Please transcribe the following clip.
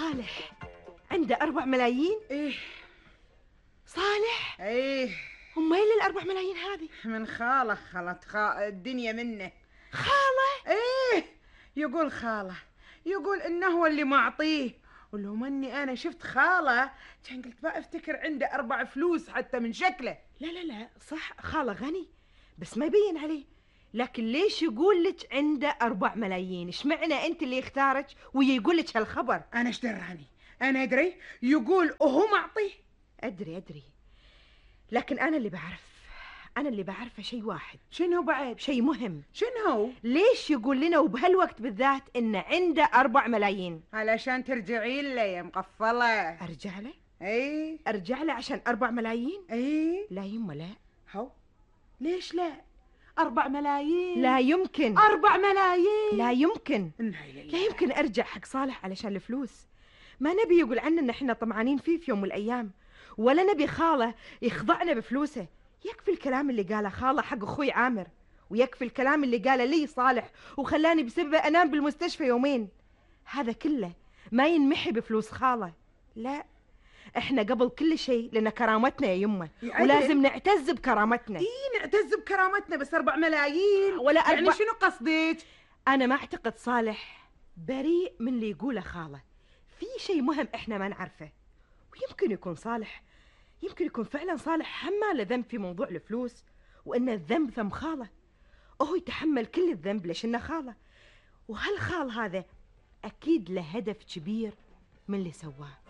صالح عنده 4 ملايين؟ ايه صالح؟ ايه هم ايه ال4 ملايين هذه؟ من خاله خلت الدنيا منه. خالة؟ ايه يقول خاله، يقول انه هو اللي معطيه، ولو مني انا شفت خاله كان قلت ما افتكر عنده 4 فلوس حتى من شكله. لا صح، خالة غني بس ما يبين عليه، لكن ليش يقول لك عنده 4 ملايين؟ ايش معنى انت اللي اختارك ويقول لك هالخبر؟ انا ايش دراني؟ انا ادري يقول وهو معطيه. ادري لكن انا اللي بعرفه شيء واحد. شنو بعد؟ شيء مهم. شنو؟ ليش يقول لنا وبهالوقت بالذات انه عنده 4 ملايين؟ علشان ترجعي له يا مقفله. ارجع له؟ ايه ارجع له عشان 4 ملايين؟ ايه لا يما لا. هو ليش لا؟ 4 ملايين؟ لا يمكن. 4 ملايين؟ لا يمكن. لا لا يمكن ارجع حق صالح علشان الفلوس. ما نبي يقول عننا ان احنا طمعانين فيه في يوم من الايام، ولا نبي خاله يخضعنا بفلوسه. يكفي الكلام اللي قاله خاله حق اخوي عامر، ويكفي الكلام اللي قاله لي صالح وخلاني بسببه انام بالمستشفى يومين. هذا كله ما ينمحي بفلوس خاله. لا، احنا قبل كل شيء لنا كرامتنا يا يمه، ولازم نعتز بكرامتنا. ايه نعتز بكرامتنا، بس 4 ملايين ولا يعني شنو قصدك؟ انا ما اعتقد صالح بريء من اللي يقوله خاله. في شيء مهم احنا ما نعرفه، ويمكن يكون فعلا صالح حمال ذنب في موضوع الفلوس، وان الذنب ذنب خاله، وهو يتحمل كل الذنب ليش انه خاله. وهالخال هذا اكيد له هدف كبير من اللي سواه.